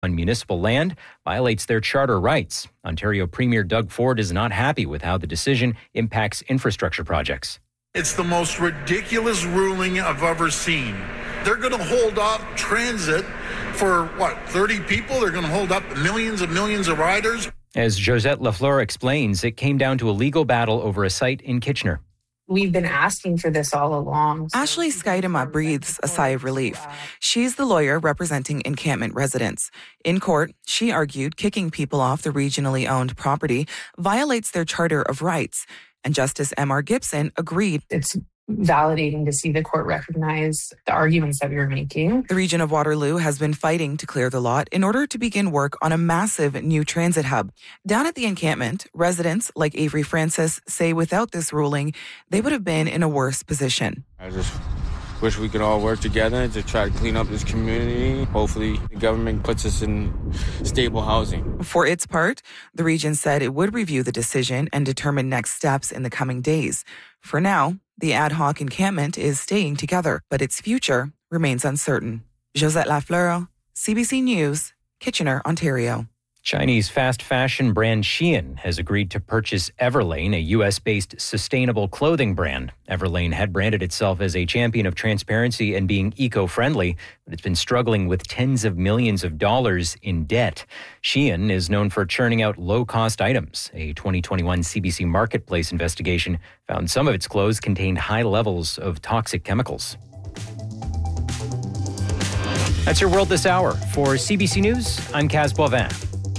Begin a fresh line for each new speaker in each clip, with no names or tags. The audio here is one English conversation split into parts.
on municipal land violates their charter rights. Ontario Premier Doug Ford is not happy with how the decision impacts infrastructure projects.
It's the most ridiculous ruling I've ever seen. They're going to hold up transit for, 30 people? They're going to hold up millions of riders?
As Josette Lafleur explains, it came down to a legal battle over a site in Kitchener.
We've been asking for this all along.
Ashley Skidema breathes a sigh of relief. She's the lawyer representing encampment residents. In court, she argued kicking people off the regionally owned property violates their charter of rights. And Justice M.R. Gibson agreed.
It's validating to see the court recognize the arguments that we were making.
The region of Waterloo has been fighting to clear the lot in order to begin work on a massive new transit hub. Down at the encampment, residents like Avery Francis say without this ruling, they would have been in a worse position.
I just wish we could all work together to try to clean up this community. Hopefully, the government puts us in stable housing.
For its part, the region said it would review the decision and determine next steps in the coming days. For now, the ad hoc encampment is staying together, but its future remains uncertain. Josette Lafleur, CBC News, Kitchener, Ontario.
Chinese fast fashion brand Shein has agreed to purchase Everlane, a U.S.-based sustainable clothing brand. Everlane had branded itself as a champion of transparency and being eco-friendly, but it's been struggling with tens of millions of dollars in debt. Shein is known for churning out low-cost items. A 2021 CBC Marketplace investigation found some of its clothes contained high levels of toxic chemicals. That's your World This Hour. For CBC News, I'm Kaz Boivin.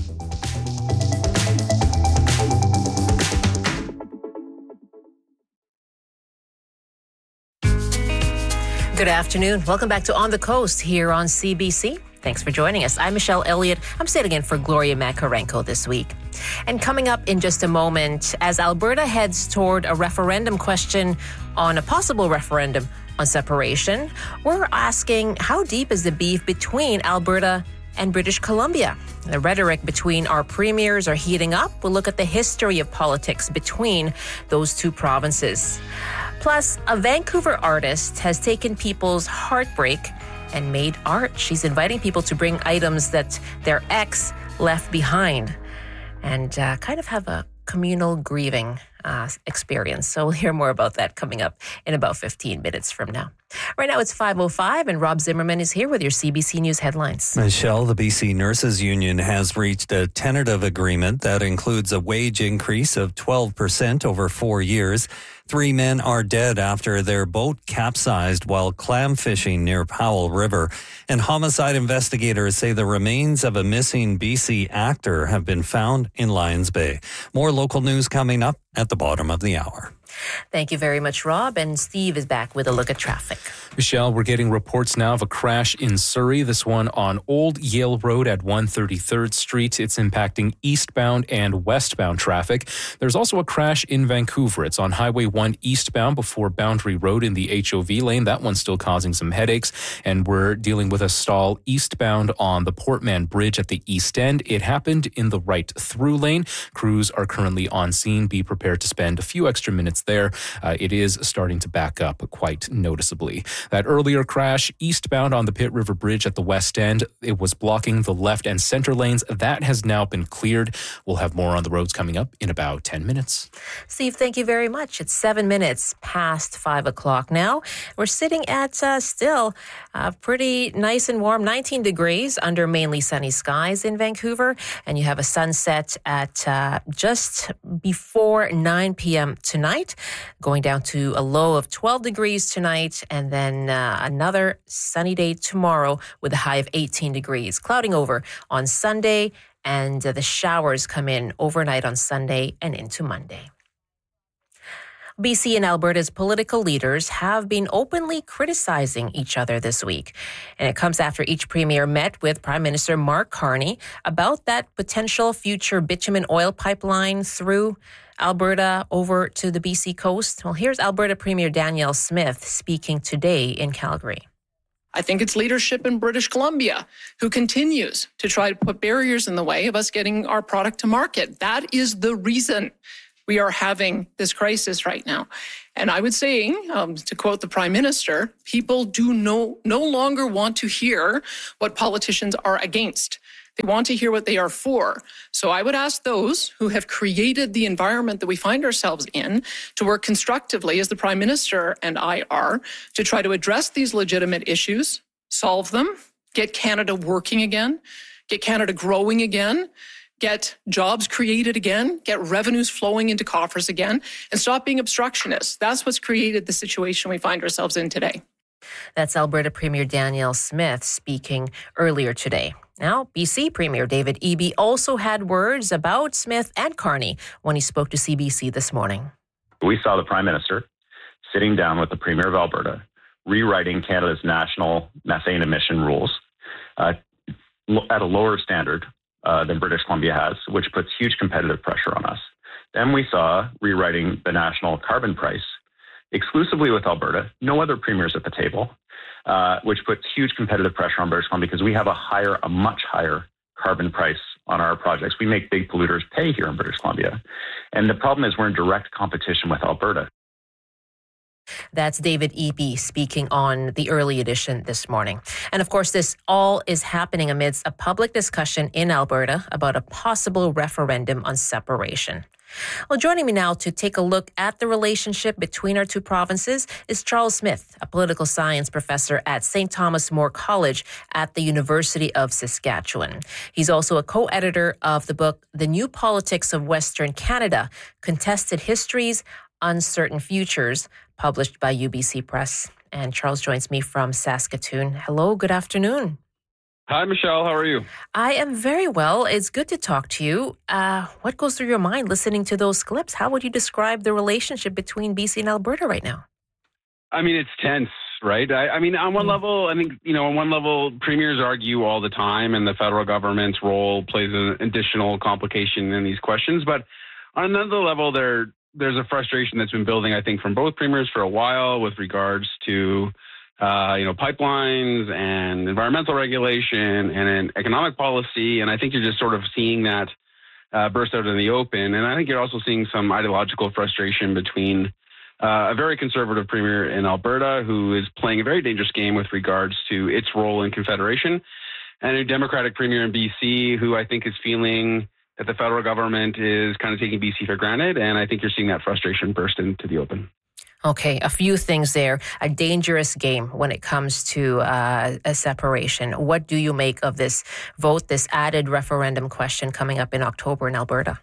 Good afternoon. Welcome back to On the Coast here on CBC. Thanks for joining us. I'm Michelle Elliott. I'm sitting in for Gloria Makarenko this week. And coming up in just a moment, as Alberta heads toward a referendum question on a possible referendum on separation, we're asking how deep is the beef between Alberta and British Columbia? The rhetoric between our premiers are heating up. We'll look at the history of politics between those two provinces. Plus, a Vancouver artist has taken people's heartbreak and made art. She's inviting people to bring items that their ex left behind and kind of have a communal grieving experience. So we'll hear more about that coming up in about 15 minutes from now. Right now it's 5:05 and Rob Zimmerman is here with your CBC News headlines.
Michelle, the BC Nurses Union has reached a tentative agreement that includes a wage increase of 12% over 4 years. 3 men are dead after their boat capsized while clam fishing near Powell River. And homicide investigators say the remains of a missing BC actor have been found in Lions Bay. More local news coming up at the bottom of the hour.
Thank you very much, Rob. And Steve is back with a look at traffic.
Michelle, we're getting reports now of a crash in Surrey, this one on Old Yale Road at 133rd Street. It's impacting eastbound and westbound traffic. There's also a crash in Vancouver. It's on Highway 1 eastbound before Boundary Road in the HOV lane. That one's still causing some headaches. And we're dealing with a stall eastbound on the Portman Bridge at the east end. It happened in the right through lane. Crews are currently on scene. Be prepared to spend a few extra minutes there. It is starting to back up quite noticeably. That earlier crash eastbound on the Pitt River Bridge at the west end, it was blocking the left and center lanes. That has now been cleared. We'll have more on the roads coming up in about 10 minutes.
Steve, thank you very much. It's 7 minutes past 5 o'clock now. We're sitting at still pretty nice and warm, 19 degrees under mainly sunny skies in Vancouver. And you have a sunset at just before 9 p.m. tonight, going down to a low of 12 degrees tonight, and then another sunny day tomorrow with a high of 18 degrees. Clouding over on Sunday, and the showers come in overnight on Sunday and into Monday. BC and Alberta's political leaders have been openly criticizing each other this week. And it comes after each premier met with Prime Minister Mark Carney about that potential future bitumen oil pipeline through Alberta over to the BC coast. Well, here's Alberta Premier Danielle Smith speaking today in Calgary.
I think it's leadership in British Columbia who continues to try to put barriers in the way of us getting our product to market. That is the reason we are having this crisis right now. And I would say, to quote the Prime Minister, people do no longer want to hear what politicians are against. They want to hear what they are for. So I would ask those who have created the environment that we find ourselves in to work constructively, as the Prime Minister and I are, to try to address these legitimate issues, solve them, get Canada working again, get Canada growing again, get jobs created again, get revenues flowing into coffers again, and stop being obstructionists. That's what's created the situation we find ourselves in today.
That's Alberta Premier Danielle Smith speaking earlier today. Now, BC Premier David Eby also had words about Smith and Carney when he spoke to CBC this morning.
We saw the Prime Minister sitting down with the Premier of Alberta, rewriting Canada's national methane emission rules at a lower standard than British Columbia has, which puts huge competitive pressure on us. Then we saw rewriting the national carbon price exclusively with Alberta, no other premiers at the table, which puts huge competitive pressure on British Columbia because we have a much higher carbon price on our projects. We make big polluters pay here in British Columbia. And the problem is we're in direct competition with Alberta.
That's David Eby speaking on the early edition this morning. And of course, this all is happening amidst a public discussion in Alberta about a possible referendum on separation. Well, joining me now to take a look at the relationship between our two provinces is Charles Smith, a political science professor at St. Thomas More College at the University of Saskatchewan. He's also a co-editor of the book, The New Politics of Western Canada, Contested Histories, Uncertain Futures, published by UBC Press. And Charles joins me from Saskatoon. Hello, good afternoon.
Hi, Michelle. How are you?
I am very well. It's good to talk to you. What goes through your mind listening to those clips? How would you describe the relationship between BC and Alberta right now?
I mean, it's tense, right? I mean, on one level, I think, on one level, premiers argue all the time, and the federal government's role plays an additional complication in these questions. But on another level, there's a frustration that's been building, I think, from both premiers for a while with regards to pipelines and environmental regulation and economic policy. And I think you're just sort of seeing that burst out in the open. And I think you're also seeing some ideological frustration between a very conservative premier in Alberta who is playing a very dangerous game with regards to its role in Confederation, and a Democratic premier in BC who I think is feeling that the federal government is kind of taking BC for granted. And I think you're seeing that frustration burst into the open.
Okay, a few things there. A dangerous game when it comes to a separation. What do you make of this vote, this added referendum question coming up in October in Alberta?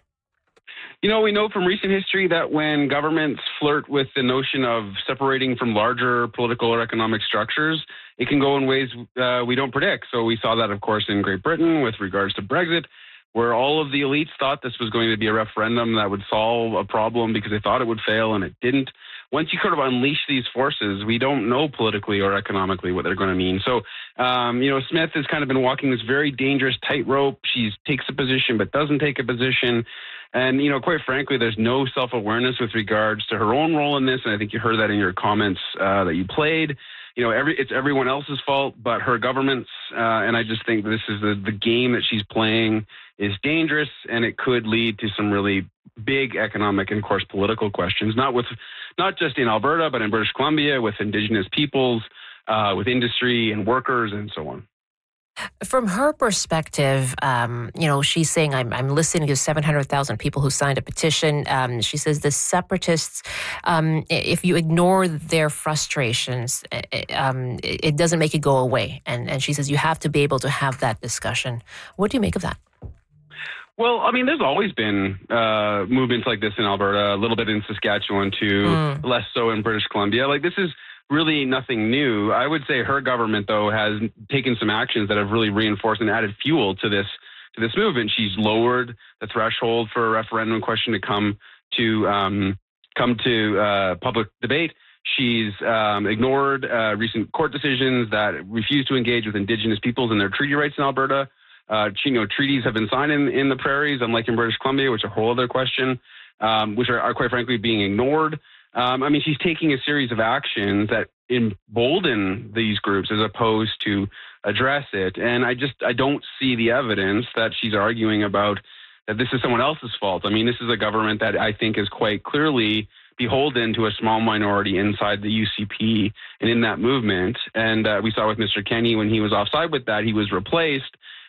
We know from recent history that when governments flirt with the notion of separating from larger political or economic structures, it can go in ways we don't predict. So we saw that, of course, in Great Britain with regards to Brexit, where all of the elites thought this was going to be a referendum that would solve a problem because they thought it would fail, and it didn't. Once you sort of unleash these forces, we don't know politically or economically what they're going to mean. So, Smith has kind of been walking this very dangerous tightrope. She takes a position but doesn't take a position. And, quite frankly, there's no self-awareness with regards to her own role in this. And I think you heard that in your comments that you played. It's everyone else's fault but her government's. And I just think this is the game that she's playing is dangerous, and it could lead to some really big economic and, of course, political questions, not just in Alberta, but in British Columbia, with Indigenous peoples, with industry and workers, and so on.
From her perspective, she's saying, I'm listening to 700,000 people who signed a petition. She says the separatists, if you ignore their frustrations, it doesn't make it go away. And she says you have to be able to have that discussion. What do you make of that?
Well, I mean, there's always been movements like this in Alberta, a little bit in Saskatchewan too, less so in British Columbia. Like, this is really nothing new. I would say her government, though, has taken some actions that have really reinforced and added fuel to this movement. She's lowered the threshold for a referendum question to come to public debate. She's ignored recent court decisions that refuse to engage with Indigenous peoples and their treaty rights in Alberta. Treaties have been signed in the prairies, unlike in British Columbia, which is a whole other question, which are quite frankly being ignored. She's taking a series of actions that embolden these groups as opposed to address it. And I don't see the evidence that she's arguing about that this is someone else's fault. I mean, this is a government that I think is quite clearly beholden to a small minority inside the UCP and in that movement. And we saw with Mr. Kenney, when he was offside with that, he was replaced.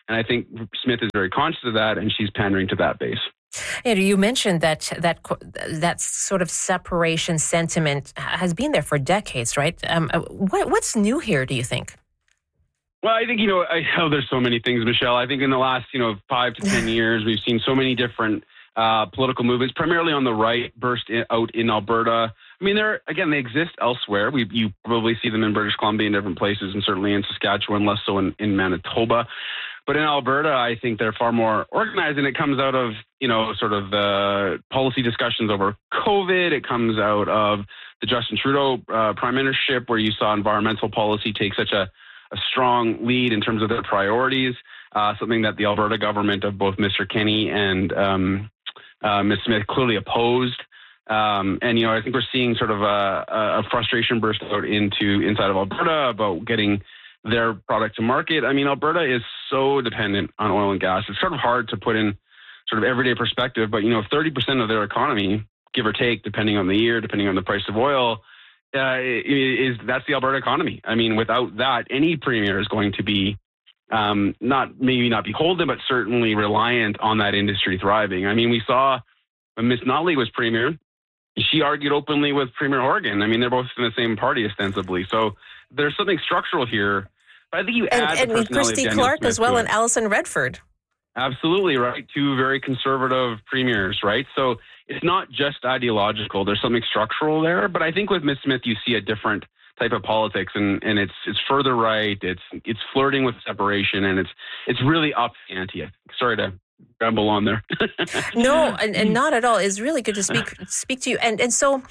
And I think Smith is very conscious of that, and she's pandering to that base.
And you mentioned that sort of separation sentiment has been there for decades, right? What's new here, do you think?
Well, I think, there's so many things, Michelle. I think in the last, 5 to 10 years, we've seen so many different political movements, primarily on the right, burst out in Alberta. I mean, they exist elsewhere. You probably see them in British Columbia in different places, and certainly in Saskatchewan, less so in Manitoba. But in Alberta, I think they're far more organized, and it comes out of, sort of the policy discussions over COVID. It comes out of the Justin Trudeau prime ministership, where you saw environmental policy take such a strong lead in terms of their priorities, something that the Alberta government of both Mr. Kenney and Ms. Smith clearly opposed. And, I think we're seeing sort of a frustration burst out inside of Alberta about getting their product to market. I mean, Alberta is so dependent on oil and gas. It's sort of hard to put in sort of everyday perspective, but, 30% of their economy, give or take, depending on the year, depending on the price of oil, that's the Alberta economy. I mean, without that, any premier is going to be not beholden, but certainly reliant on that industry thriving. I mean, we saw when Ms. Notley was premier, she argued openly with Premier Horgan. I mean, they're both in the same party ostensibly. So there's something structural here. But I think you add
and Christy Clark as well, and Alison Redford.
Absolutely, right. Two very conservative premiers, right? So it's not just ideological. There's something structural there. But I think with Ms. Smith, you see a different type of politics, and it's further right. It's flirting with separation, and it's really up the ante. Sorry to ramble on there.
No, and not at all. It's really good to speak to you. And so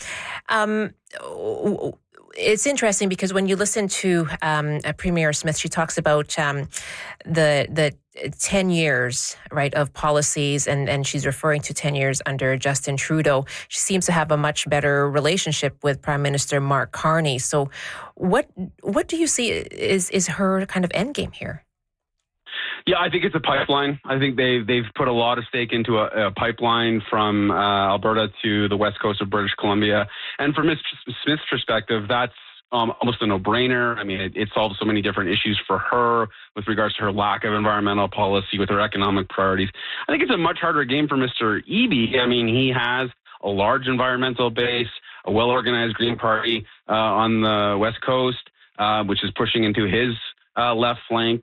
it's interesting because when you listen to Premier Smith, she talks about the 10 years, right, of policies, and she's referring to 10 years under Justin Trudeau. She seems to have a much better relationship with Prime Minister Mark Carney. So what do you see is her kind of endgame here?
Yeah, I think it's a pipeline. I think they've put a lot of stake into a pipeline from Alberta to the west coast of British Columbia. And from Ms. Smith's perspective, that's almost a no-brainer. I mean, it solves so many different issues for her with regards to her lack of environmental policy, with her economic priorities. I think it's a much harder game for Mr. Eby. I mean, he has a large environmental base, a well-organized Green Party on the west coast, which is pushing into his left flank.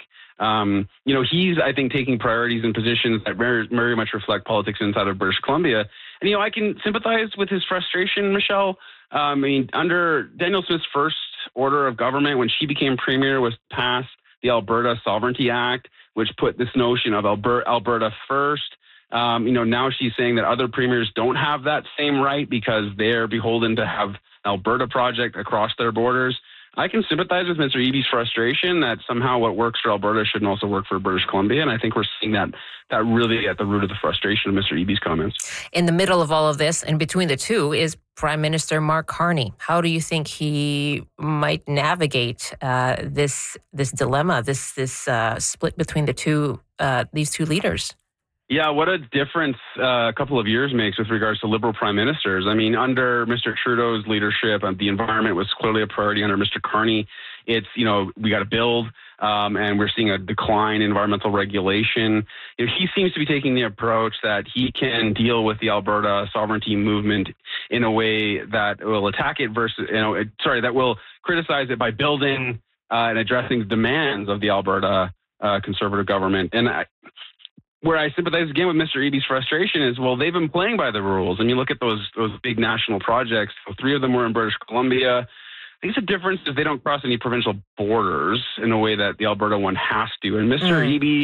He's, I think, taking priorities and positions that very, very much reflect politics inside of British Columbia. And, I can sympathize with his frustration, Michelle. I mean, under Danielle Smith's first order of government, when she became premier, was passed the Alberta Sovereignty Act, which put this notion of Alberta first. Now she's saying that other premiers don't have that same right because they're beholden to have an Alberta project across their borders. I can sympathize with Mr. Eby's frustration that somehow what works for Alberta shouldn't also work for British Columbia. And I think we're seeing that really at the root of the frustration of Mr. Eby's comments. In
the middle of all of this, and between the two, is Prime Minister Mark Carney. How do you think he might navigate this dilemma, this split between these two leaders?
Yeah, what a difference a couple of years makes with regards to Liberal prime ministers. I mean, under Mr. Trudeau's leadership, the environment was clearly a priority. Under Mr. Carney, it's, we got to build, and we're seeing a decline in environmental regulation. He seems to be taking the approach that he can deal with the Alberta sovereignty movement in a way that will attack it versus, that will criticize it by building and addressing the demands of the Alberta Conservative government. And where I sympathize again with Mr. Eby's frustration is, well, they've been playing by the rules. I mean, look at those big national projects. 3 of them were in British Columbia. I think the difference is they don't cross any provincial borders in a way that the Alberta one has to. And Mr.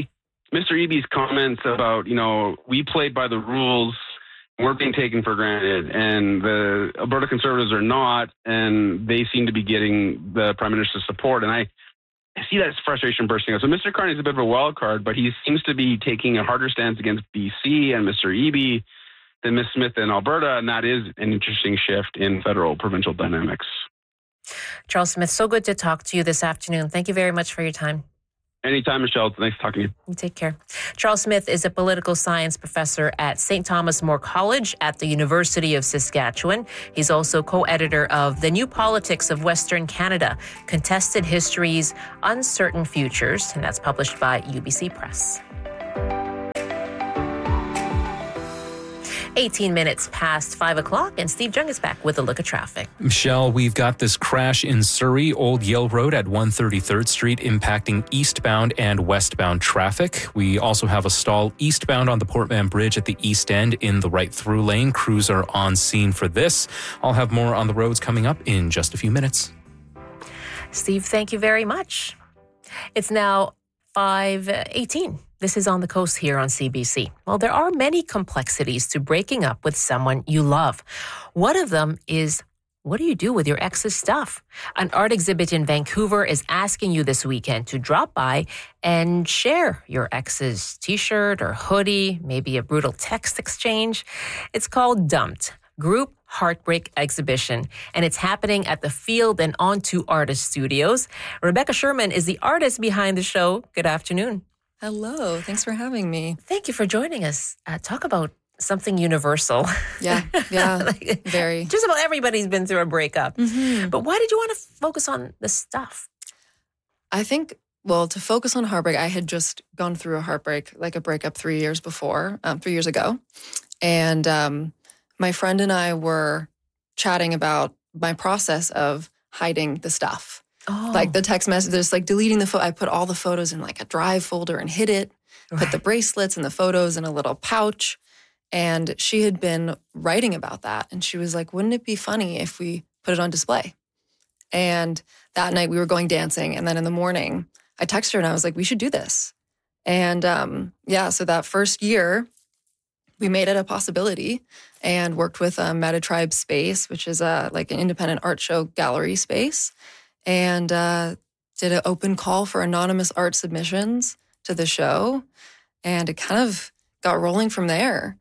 Eby's comments about, we played by the rules, we're being taken for granted, and the Alberta Conservatives are not, and they seem to be getting the Prime Minister's support. And I see that frustration bursting out. So Mr. Carney is a bit of a wild card, but he seems to be taking a harder stance against BC and Mr. Eby than Ms. Smith in Alberta, and that is an interesting shift in federal-provincial dynamics.
Charles Smith, so good to talk to you this afternoon. Thank you very much for your time.
Anytime, Michelle. It's nice talking to you.
You take care. Charles Smith is a political science professor at St. Thomas More College at the University of Saskatchewan. He's also co-editor of The New Politics of Western Canada, Contested Histories, Uncertain Futures, and that's published by UBC Press. 18 minutes past 5 o'clock, and Steve Jung is back with a look at traffic.
Michelle, we've got this crash in Surrey, Old Yale Road at 133rd Street, impacting eastbound and westbound traffic. We also have a stall eastbound on the Portman Bridge at the east end in the right through lane. Crews are on scene for this. I'll have more on the roads coming up in just a few minutes.
Steve, thank you very much. It's now 5:18. This is On the Coast here on CBC. Well, there are many complexities to breaking up with someone you love. One of them is, what do you do with your ex's stuff? An art exhibit in Vancouver is asking you this weekend to drop by and share your ex's t-shirt or hoodie, maybe a brutal text exchange. It's called Dumped, Group Heartbreak Exhibition, and it's happening at the Field and Onto Artist Studios. Rebecca Sherman is the artist behind the show. Good afternoon.
Hello. Thanks for having me.
Thank you for joining us. Talk about something universal.
Yeah, very.
Just about everybody's been through a breakup. Mm-hmm. But why did you want to focus on the stuff?
I think, to focus on heartbreak, I had just gone through a heartbreak, like a breakup 3 years ago. And my friend and I were chatting about my process of hiding the stuff. Oh. Like the text messages, like deleting the photo. I put all the photos in like a drive folder and hid it. Right. Put the bracelets and the photos in a little pouch. And she had been writing about that. And she was like, wouldn't it be funny if we put it on display? And that night we were going dancing. And then in the morning, I texted her and I was like, we should do this. And so that first year, we made it a possibility and worked with Meta Tribe Space, which is like an independent art show gallery space. And did an open call for anonymous art submissions to the show. And it kind of got rolling from there.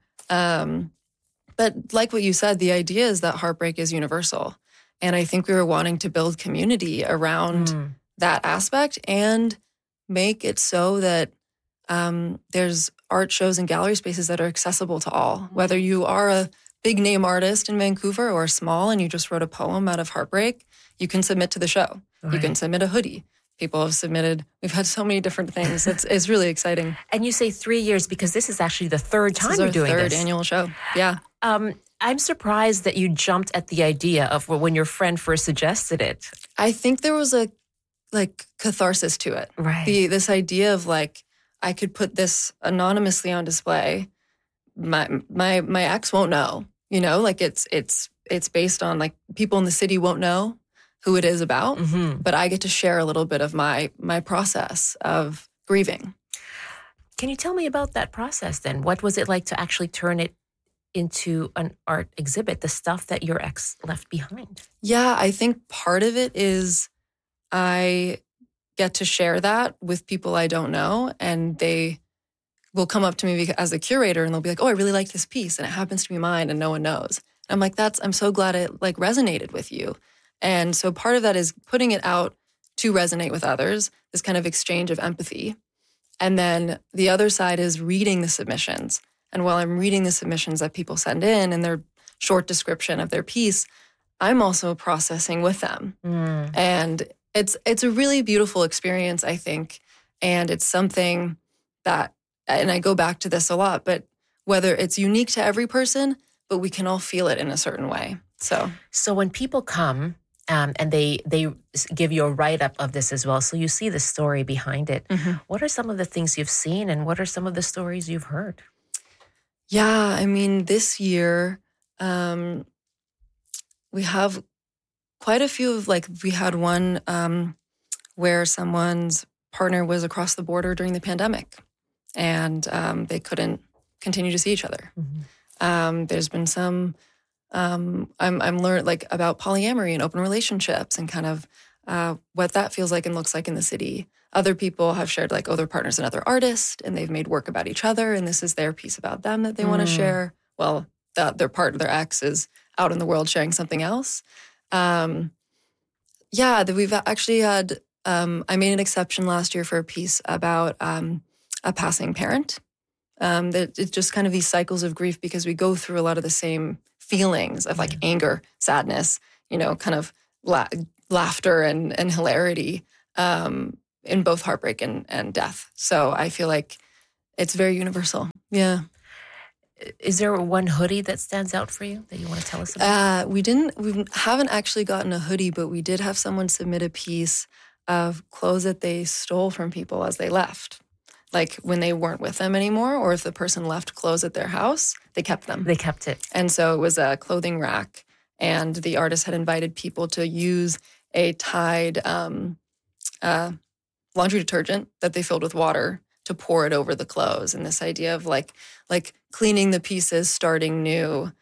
But like what you said, the idea is that heartbreak is universal. And I think we were wanting to build community around that aspect and make it so that there's art shows and gallery spaces that are accessible to all. Whether you are a big name artist in Vancouver or small and you just wrote a poem out of heartbreak, you can submit to the show. Right. You can submit a hoodie. People have submitted. We've had so many different things. It's really exciting.
And you say 3 years because this is actually the third time you're doing this.
Third annual show. Yeah.
I'm surprised that you jumped at the idea of when your friend first suggested it.
I think there was a catharsis to it.
Right.
This idea of I could put this anonymously on display. My ex won't know. It's based on people in the city won't know who it is about, but I get to share a little bit of my process of grieving.
Can you tell me about that process then? What was it like to actually turn it into an art exhibit, the stuff that your ex left behind?
Yeah, I think part of it is I get to share that with people I don't know, and they will come up to me as a curator and they'll be like, oh, I really like this piece and it happens to be mine and no one knows. And I'm like, I'm so glad it resonated with you. And so part of that is putting it out to resonate with others, this kind of exchange of empathy. And then the other side is reading the submissions. And while I'm reading the submissions that people send in and their short description of their piece, I'm also processing with them. And it's a really beautiful experience, I think. And it's something that, and I go back to this a lot, but whether it's unique to every person, but we can all feel it in a certain way. So
when people come, and they give you a write-up of this as well. So you see the story behind it. Mm-hmm. What are some of the things you've seen and what are some of the stories you've heard?
Yeah, I mean, this year we have quite a few of we had one where someone's partner was across the border during the pandemic and they couldn't continue to see each other. Mm-hmm. There's been some... I'm learned about polyamory and open relationships and kind of what that feels like and looks like in the city. Other people have shared their partner's another artist and they've made work about each other and this is their piece about them that they want to share. Well, their ex is out in the world sharing something else. We've actually had I made an exception last year for a piece about a passing parent. That it's just kind of these cycles of grief because we go through a lot of the same feelings of like anger, sadness, kind of laughter and hilarity in both heartbreak and death. So I feel like it's very universal. Yeah.
Is there one hoodie that stands out for you that you want to tell us about?
We haven't actually gotten a hoodie, but we did have someone submit a piece of clothes that they stole from people as they left. Like when they weren't with them anymore, or if the person left clothes at their house, they kept them.
They kept it.
And so it was a clothing rack, and the artist had invited people to use a Tide laundry detergent that they filled with water to pour it over the clothes. And this idea of like cleaning the pieces, starting new.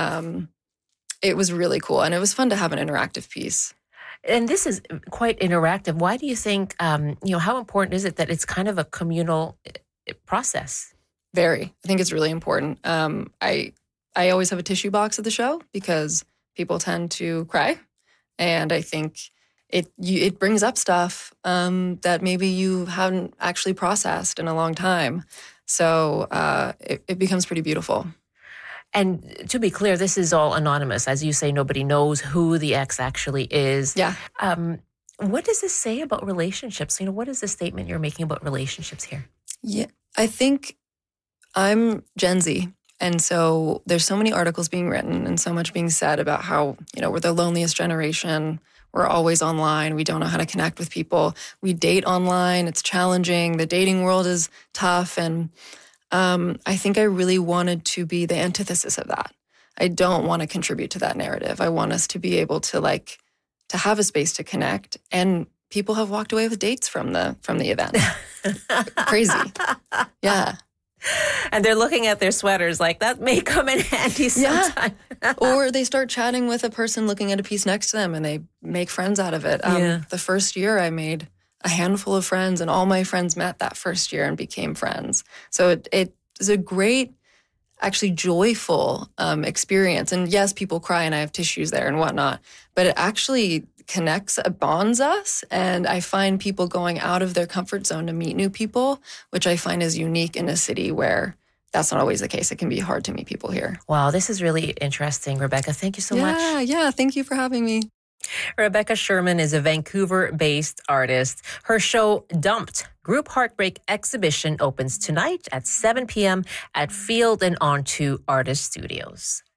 It was really cool. And it was fun to have an interactive piece.
And this is quite interactive. Why do you think, how important is it that it's kind of a communal process?
Very. I think it's really important. I always have a tissue box at the show because people tend to cry. And I think it brings up stuff that maybe you haven't actually processed in a long time. So it becomes pretty beautiful.
And to be clear, this is all anonymous. As you say, nobody knows who the ex actually is.
Yeah.
What does this say about relationships? What is the statement you're making about relationships here?
Yeah, I think I'm Gen Z. And so there's so many articles being written and so much being said about how, we're the loneliest generation. We're always online. We don't know how to connect with people. We date online. It's challenging. The dating world is tough. And I think I really wanted to be the antithesis of that. I don't want to contribute to that narrative. I want us to be able to to have a space to connect. And people have walked away with dates from the event. Crazy. Yeah.
And they're looking at their sweaters like that may come in handy sometime.
Yeah. Or they start chatting with a person looking at a piece next to them and they make friends out of it. The first year I made a handful of friends and all my friends met that first year and became friends. So it is a great, actually joyful experience. And yes, people cry and I have tissues there and whatnot, but it actually connects, bonds us. And I find people going out of their comfort zone to meet new people, which I find is unique in a city where that's not always the case. It can be hard to meet people here.
Wow, this is really interesting, Rebecca. Thank you so much.
Yeah, thank you for having me.
Rebecca Sherman is a Vancouver-based artist. Her show, Dumped, Group Heartbreak Exhibition, opens tonight at 7 p.m. at Field and Onto Artist Studios.